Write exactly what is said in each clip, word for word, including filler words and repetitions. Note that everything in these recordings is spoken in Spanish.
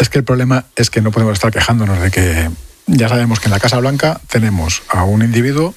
Es que el problema es que no podemos estar quejándonos de que ya sabemos que en la Casa Blanca tenemos a un individuo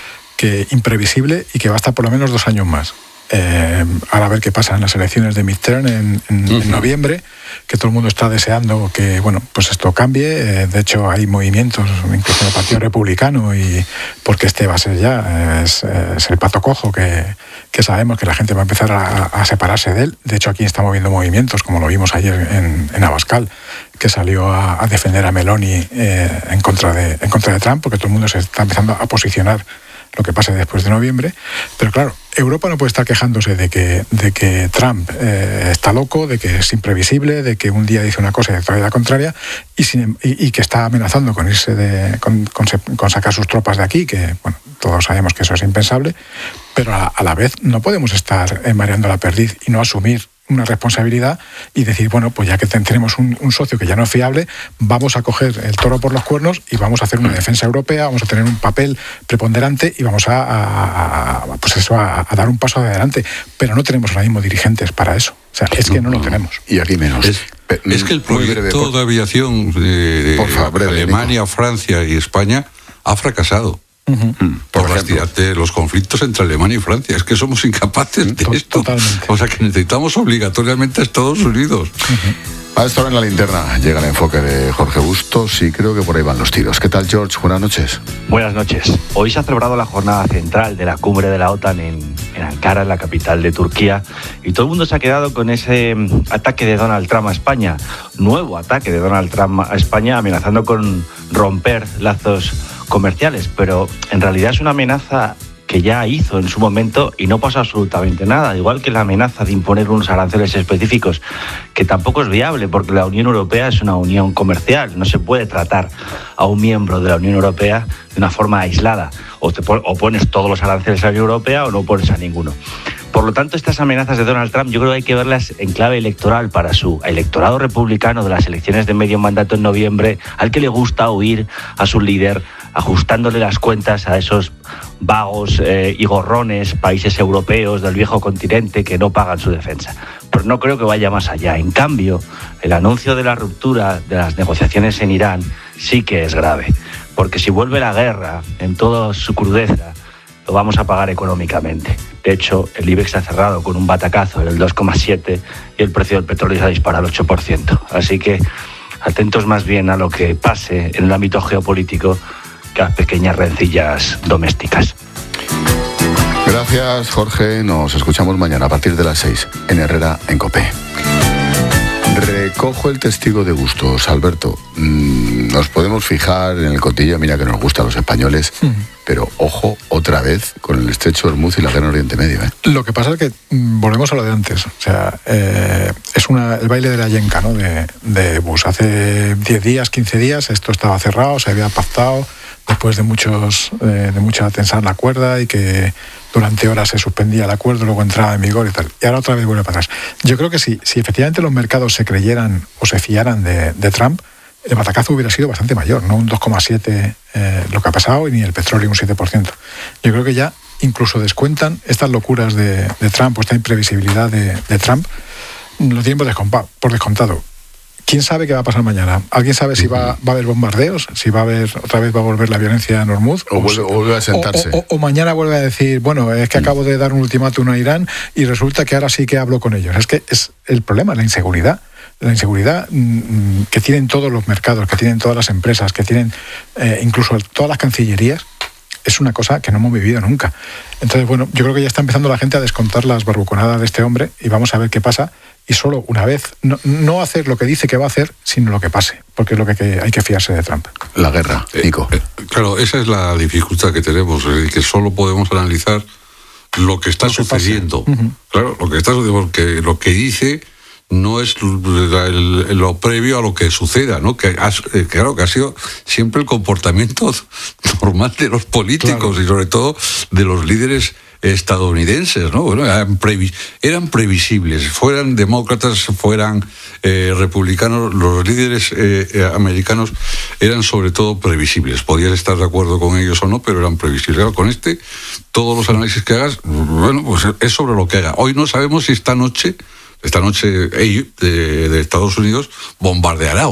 que imprevisible y que va a estar por lo menos dos años más. Eh, ahora a ver qué pasa en las elecciones de midterm en, en, uh-huh. en noviembre, que todo el mundo está deseando que bueno, pues esto cambie. Eh, de hecho hay movimientos incluso en el Partido Republicano, y porque este va a ser ya es, es el pato cojo que, que sabemos que la gente va a empezar a, a separarse de él. De hecho aquí estamos viendo movimientos, como lo vimos ayer en, en Abascal, que salió a, a defender a Meloni eh, en contra de en contra de Trump, porque todo el mundo se está empezando a posicionar lo que pase después de noviembre. Pero claro, Europa no puede estar quejándose de que, de que Trump eh, está loco, de que es imprevisible, de que un día dice una cosa y otra la contraria, y, sin, y, y que está amenazando con irse de, con, con, con sacar sus tropas de aquí, que bueno, todos sabemos que eso es impensable, pero a, a la vez no podemos estar eh, mareando la perdiz y no asumir una responsabilidad y decir, bueno, pues ya que tenemos un, un socio que ya no es fiable, vamos a coger el toro por los cuernos y vamos a hacer una defensa europea, vamos a tener un papel preponderante y vamos a, a, a pues eso, a, a dar un paso adelante. Pero no tenemos ahora mismo dirigentes para eso. O sea, es que no, no lo tenemos. Y aquí menos. Es, es que el proyecto breve, por... de aviación de, de favor, breve, Alemania, Nico. Francia y España ha fracasado. Uh-huh. Por, por las de los conflictos entre Alemania y Francia. Es que somos incapaces de esto. Totalmente. O sea que necesitamos obligatoriamente a Estados Unidos. Uh-huh. A esta hora en la linterna llega el enfoque de Jorge Bustos y creo que por ahí van los tiros. ¿Qué tal, George? Buenas noches. Buenas noches. Hoy se ha celebrado la jornada central de la cumbre de la OTAN en, en Ankara, en la capital de Turquía, y todo el mundo se ha quedado con ese ataque de Donald Trump a España. Nuevo ataque de Donald Trump a España, amenazando con romper lazos comerciales, pero en realidad es una amenaza que ya hizo en su momento y no pasa absolutamente nada, igual que la amenaza de imponer unos aranceles específicos, que tampoco es viable porque la Unión Europea es una unión comercial, no se puede tratar a un miembro de la Unión Europea de una forma aislada, o, te pon, o pones todos los aranceles a la Unión Europea o no pones a ninguno. Por lo tanto, estas amenazas de Donald Trump yo creo que hay que verlas en clave electoral para su electorado republicano de las elecciones de medio mandato en noviembre, al que le gusta oír a su líder ajustándole las cuentas a esos vagos eh, y gorrones países europeos del viejo continente que no pagan su defensa. Pero no creo que vaya más allá. En cambio, el anuncio de la ruptura de las negociaciones en Irán sí que es grave, porque si vuelve la guerra en toda su crudeza, lo vamos a pagar económicamente. De hecho, el IBEX ha cerrado con un batacazo en el dos coma siete y el precio del petróleo se ha disparado al ocho por ciento. Así que atentos más bien a lo que pase en el ámbito geopolítico que a pequeñas rencillas domésticas. Gracias, Jorge. Nos escuchamos mañana a partir de las seis en Herrera en COPE. Recojo el testigo de Bustos, Alberto. Nos podemos fijar en el cotilleo, mira que nos gusta a los españoles, uh-huh. pero ojo otra vez con el estrecho de Hormuz y la guerra en Oriente Medio. ¿eh? Lo que pasa es que mm, volvemos a lo de antes. O sea, eh, es una, el baile de la yenca, ¿no? de, de Bush. Hace diez días, quince días, esto estaba cerrado, se había pactado después de muchos eh, de mucha tensar la cuerda y que durante horas se suspendía el acuerdo, luego entraba en vigor y tal. Y ahora otra vez vuelve para atrás. Yo creo que si, si efectivamente los mercados se creyeran o se fiaran de, de Trump, el batacazo hubiera sido bastante mayor, no un dos coma siete eh, lo que ha pasado, y ni el petróleo un siete por ciento. Yo creo que ya incluso descuentan estas locuras de, de Trump, o esta imprevisibilidad de, de Trump, lo tienen por, descompa, por descontado. ¿Quién sabe qué va a pasar mañana? ¿Alguien sabe si va, va a haber bombardeos? ¿Si va a haber, otra vez va a volver la violencia en Hormuz? O, o, vuelve, o vuelve a sentarse. O, o, o mañana vuelve a decir, bueno, es que mm. acabo de dar un ultimátum a Irán y resulta que ahora sí que hablo con ellos. Es que es el problema, la inseguridad. La inseguridad mmm, que tienen todos los mercados, que tienen todas las empresas, que tienen eh, incluso todas las cancillerías, es una cosa que no hemos vivido nunca. Entonces, bueno, yo creo que ya está empezando la gente a descontar las barbuconadas de este hombre y vamos a ver qué pasa. Y solo una vez, no, no hacer lo que dice que va a hacer, sino lo que pase, porque es lo que, que hay que fiarse de Trump. La guerra, Nico. Eh, eh, claro, esa es la dificultad que tenemos, es decir, que solo podemos analizar lo que está lo que sucediendo. Uh-huh. Claro, lo que está sucediendo, porque lo que dice no es lo, lo previo a lo que suceda, ¿no? Que ha, claro, que ha sido siempre el comportamiento normal de los políticos, claro, y sobre todo de los líderes estadounidenses, ¿no? Bueno, eran, previs, eran previsibles, fueran demócratas, fueran eh, republicanos, los líderes eh, americanos eran sobre todo previsibles. Podías estar de acuerdo con ellos o no, pero eran previsibles. Claro, con este, todos los análisis que hagas, bueno, pues es sobre lo que haga. Hoy no sabemos si esta noche, esta noche ellos, de, de Estados Unidos, bombardeará